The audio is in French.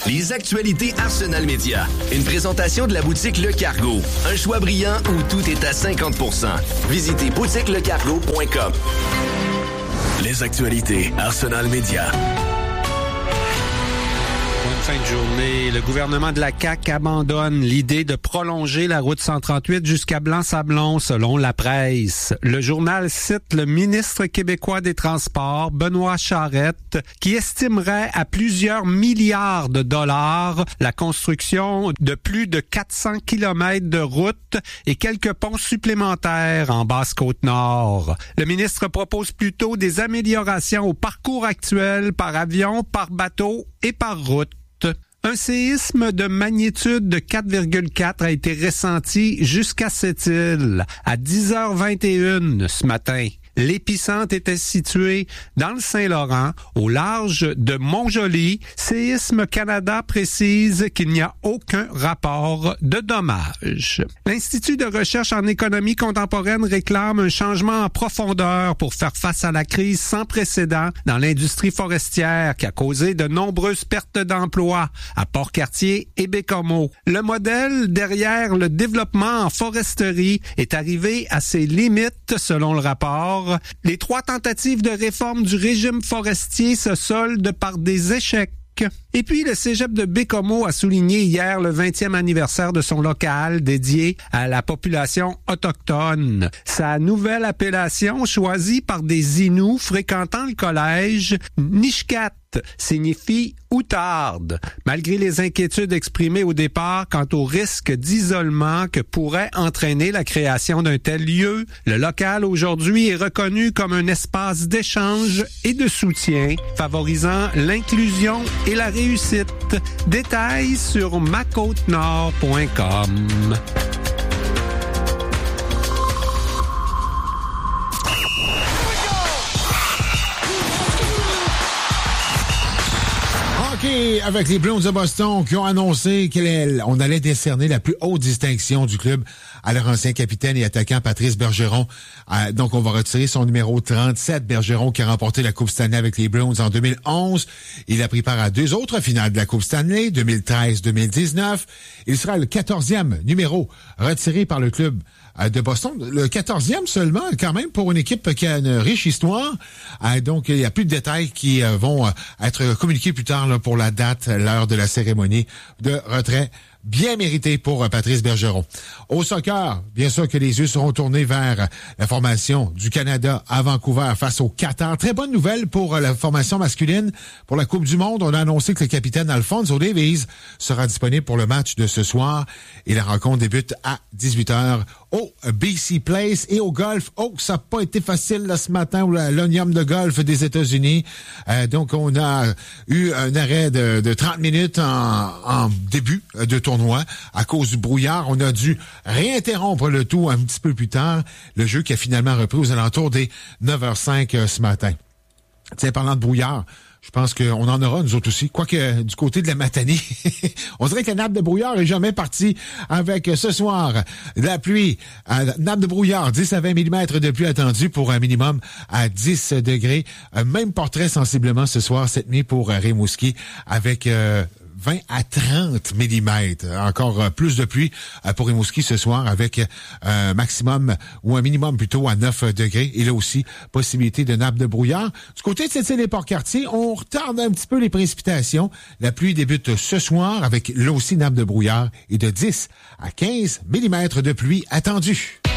Les actualités Arsenal Média. Une présentation de la boutique Le Cargo. Un choix brillant où tout est à 50%. Visitez boutiquelecargo.com. Les actualités Arsenal Média. Bonne fin de journée. Le gouvernement de la CAQ abandonne l'idée de prolonger la route 138 jusqu'à Blanc-Sablon, selon la presse. Le journal cite le ministre québécois des Transports, Benoît Charette, qui estimerait à plusieurs milliards de dollars la construction de plus de 400 kilomètres de route et quelques ponts supplémentaires en Basse-Côte-Nord. Le ministre propose plutôt des améliorations au parcours actuel par avion, par bateau et par route. Un séisme de magnitude de 4,4 a été ressenti jusqu'à cette île à 10h21 ce matin. L'épicentre était situé dans le Saint-Laurent, au large de Montjoly. Séisme Canada précise qu'il n'y a aucun rapport de dommages. L'Institut de recherche en économie contemporaine réclame un changement en profondeur pour faire face à la crise sans précédent dans l'industrie forestière qui a causé de nombreuses pertes d'emplois à Port-Cartier et Bécomo. Le modèle derrière le développement en foresterie est arrivé à ses limites selon le rapport. Les 3 tentatives de réforme du régime forestier se soldent par des échecs. Et puis, le cégep de Bécomo a souligné hier le 20e anniversaire de son local dédié à la population autochtone. Sa nouvelle appellation, choisie par des Inuits fréquentant le collège, Nishkat, signifie outarde. Malgré les inquiétudes exprimées au départ quant au risque d'isolement que pourrait entraîner la création d'un tel lieu, le local aujourd'hui est reconnu comme un espace d'échange et de soutien, favorisant l'inclusion et la réussite. Détails sur macôtenord.com. Avec les Bruins de Boston qui ont annoncé qu'on allait décerner la plus haute distinction du club à leur ancien capitaine et attaquant Patrice Bergeron. Donc, on va retirer son numéro 37, Bergeron, qui a remporté la Coupe Stanley avec les Bruins en 2011. Il a pris part à 2 autres finales de la Coupe Stanley, 2013-2019. Il sera le 14e numéro retiré par le club de Boston. Le 14e seulement, quand même, pour une équipe qui a une riche histoire. Donc, il y a plus de détails qui vont être communiqués plus tard là, pour la date, l'heure de la cérémonie de retrait. Bien mérité pour Patrice Bergeron. Au soccer, bien sûr que les yeux seront tournés vers la formation du Canada à Vancouver face au Qatar. Très bonne nouvelle pour la formation masculine. Pour la Coupe du Monde, on a annoncé que le capitaine Alphonso Davies sera disponible pour le match de ce soir. Et la rencontre débute à 18h au BC Place et au golf. Oh, ça n'a pas été facile là, ce matin au l'Onium de golf des États-Unis. Donc, on a eu un arrêt de 30 minutes en début de tournoi à cause du brouillard. On a dû réinterrompre le tout un petit peu plus tard. Le jeu qui a finalement repris aux alentours des 9h05 ce matin. Tiens, parlant de brouillard, je pense qu'on en aura, nous autres aussi. Quoique, du côté de la Matanie, on dirait que la nappe de brouillard est jamais partie avec ce soir. La pluie, nappe de brouillard, 10 à 20 mm de pluie attendue pour un minimum à 10 degrés. Même portrait sensiblement ce soir, cette nuit pour Rimouski avec 20 à 30 mm. Encore plus de pluie pour Rimouski ce soir avec un maximum ou un minimum plutôt à 9 degrés. Et là aussi, possibilité de nappe de brouillard. Du côté de Sept-Îles et Port-Cartier, on retarde un petit peu les précipitations. La pluie débute ce soir avec là aussi nappe de brouillard et de 10 à 15 mm de pluie attendue.